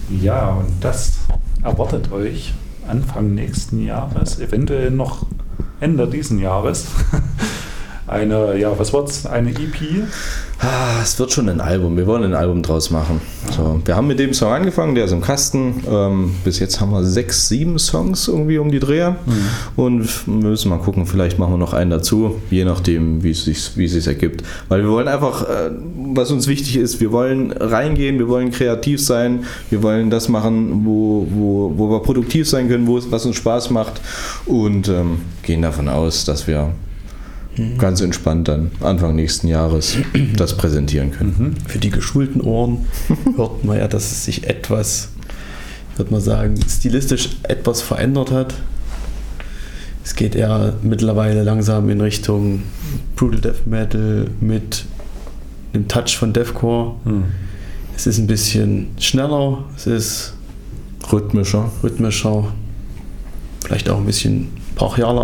Ja, und das erwartet euch Anfang nächsten Jahres, eventuell noch Ende diesen Jahres. Eine, ja, was wird's? Eine EP? Es wird schon ein Album. Wir wollen ein Album draus machen. So, wir haben mit dem Song angefangen, der ist im Kasten. Bis jetzt haben wir 6, 7 Songs irgendwie um die Dreh. Und wir müssen mal gucken, vielleicht machen wir noch einen dazu, je nachdem, wie es sich ergibt. Weil wir wollen einfach, was uns wichtig ist, wir wollen reingehen, wir wollen kreativ sein, wir wollen das machen, wo wir produktiv sein können, was uns Spaß macht und gehen davon aus, dass wir ganz entspannt dann Anfang nächsten Jahres das präsentieren können. Für die geschulten Ohren hört man ja, dass es sich etwas, würde man sagen, stilistisch etwas verändert hat. Es geht eher mittlerweile langsam in Richtung Brutal Death Metal mit einem Touch von Deathcore. Es ist ein bisschen schneller, es ist Rhythmischer, vielleicht auch ein bisschen brachialer